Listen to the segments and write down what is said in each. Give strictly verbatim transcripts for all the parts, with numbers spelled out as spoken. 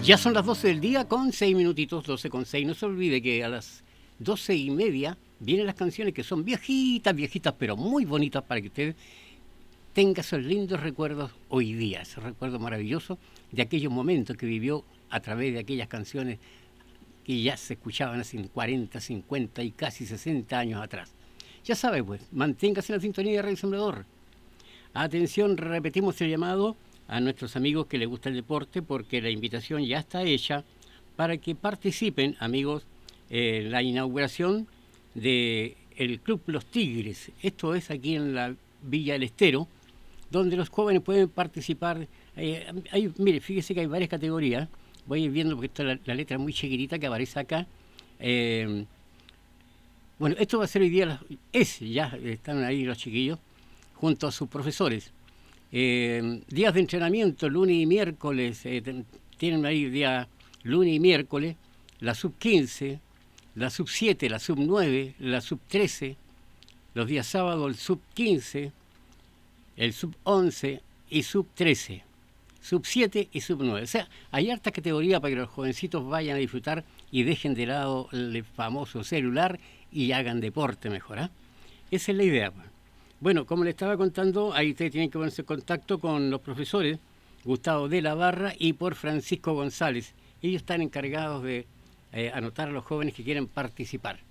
Ya son las doce del día con seis minutitos, doce con seis. No se olvide que a las doce y media vienen las canciones que son viejitas, viejitas, pero muy bonitas para que usted tenga esos lindos recuerdos hoy día, esos recuerdos maravillosos de aquellos momentos que vivió a través de aquellas canciones que ya se escuchaban hace cuarenta, cincuenta y casi sesenta años atrás. Ya sabe, pues, manténgase en la sintonía de Radio Sembrador. Atención, repetimos el llamado a nuestros amigos que les gusta el deporte, porque la invitación ya está hecha para que participen, amigos, en la inauguración del Club Los Tigres. Esto es aquí en la Villa del Estero, donde los jóvenes pueden participar. Eh, hay, mire, fíjese que hay varias categorías. Voy a ir viendo porque está la, la letra muy chiquitita que aparece acá. Eh, bueno, esto va a ser hoy día, es ya, están ahí los chiquillos, junto a sus profesores. Eh, días de entrenamiento, lunes y miércoles, eh, tienen ahí día lunes y miércoles, la sub quince, la sub siete, la sub nueve, la sub trece, los días sábados el sub quince, el sub once y sub trece, sub siete y sub nueve. O sea, hay hartas categorías para que los jovencitos vayan a disfrutar y dejen de lado el famoso celular y hagan deporte mejor, ¿eh? Esa es la idea, pues. Bueno, como le estaba contando, ahí ustedes tienen que ponerse en contacto con los profesores Gustavo de la Barra y por Francisco González. Ellos están encargados de eh, anotar a los jóvenes que quieren participar.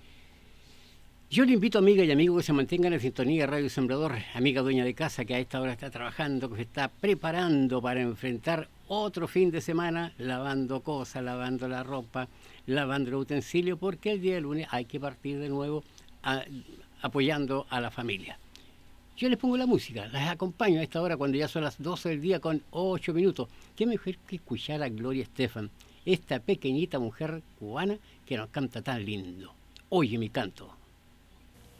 Yo le invito, amiga y amigo, que se mantengan en sintonía de Radio Sembrador, amiga dueña de casa que a esta hora está trabajando, que se está preparando para enfrentar otro fin de semana, lavando cosas, lavando la ropa, lavando los utensilios, porque el día de lunes hay que partir de nuevo a, apoyando a la familia. Yo les pongo la música, las acompaño a esta hora cuando ya son las doce del día con ocho minutos. Qué mejor que escuchar a Gloria Estefan, esta pequeñita mujer cubana que nos canta tan lindo. Oye mi canto.